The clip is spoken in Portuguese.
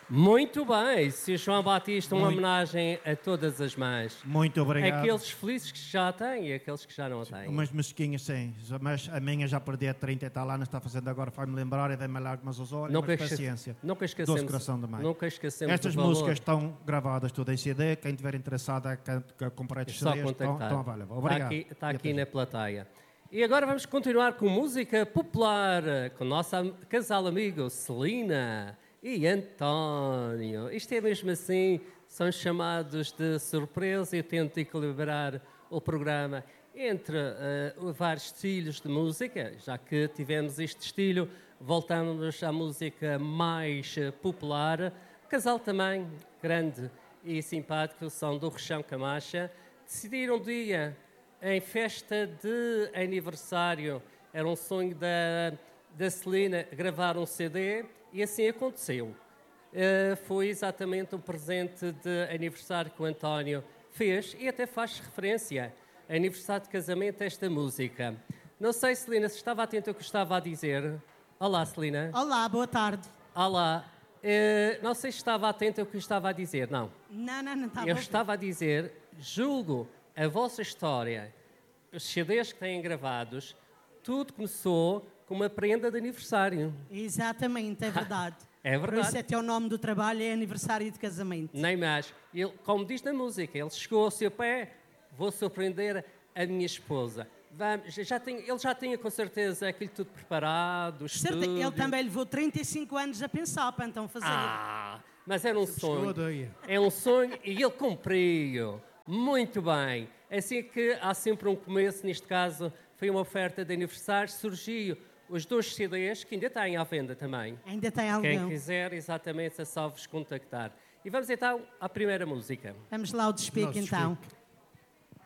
Muito bem, Sr. João Batista, uma homenagem a todas as mães. Muito obrigado. Aqueles felizes que já têm e aqueles que já não têm. Umas mesquinhas, sim. Mas a minha já perdi a 30 e tal anos, está fazendo agora, vai-me lembrar e vem-me lágrimas aos olhos, mas paciência. Nunca esquecemos, Doce coração de mãe. Nunca esquecemos Estas músicas estão gravadas tudo em CD, quem estiver interessado a comprar estes CDs, estão a valer. Obrigado. Está aqui na plateia. E agora vamos continuar com música popular, com o nosso casal amigo Celina e António. Isto é mesmo assim, são chamados de surpresa. Eu tento equilibrar o programa entre vários estilos de música. Já que tivemos este estilo, voltamos à música mais popular. O casal também grande e simpático, são do Rechão Camacha. Decidiram um dia, em festa de aniversário, era um sonho da Celina gravar um CD e assim aconteceu. Foi exatamente o presente de aniversário que o António fez e até faz referência a aniversário de casamento a esta música. Não sei, Celina, se estava atento ao que eu estava a dizer. Olá, Celina. Olá, boa tarde. Olá. Não sei se estava atento ao que eu estava a dizer, não. Não estava. Eu estava a dizer, julgo a vossa história, os CDs que têm gravados, tudo começou com uma prenda de aniversário. Exatamente, é verdade. É verdade. Por isso é que é o nome do trabalho, é aniversário de casamento. Nem mais. Ele, como diz na música, ele chegou ao seu pé, vou surpreender a minha esposa. Vamos, ele já tinha com certeza aquilo tudo preparado, estúdio. Ele também levou 35 anos a pensar para então fazer. Mas era um sonho. É um sonho e ele cumpriu. Muito bem. Assim que há sempre um começo, neste caso foi uma oferta de aniversário, surgiu os 2 CDs, que ainda têm à venda também. Ainda tem algum. Quem quiser, exatamente, é só vos contactar. E vamos então à primeira música. Vamos lá ao Despique então.